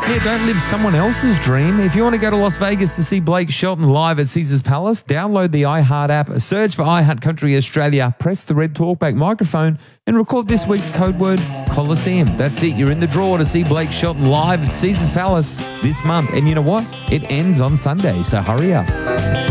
Yeah, don't live someone else's dream. If you want to go to Las Vegas to see Blake Shelton live at Caesars Palace, download the iHeart app, search for iHeart Country Australia, press the red talkback microphone, and record this week's code word, Coliseum. That's it. You're in the draw to see Blake Shelton live at Caesars Palace this month. And you know what? It ends on Sunday, so hurry up.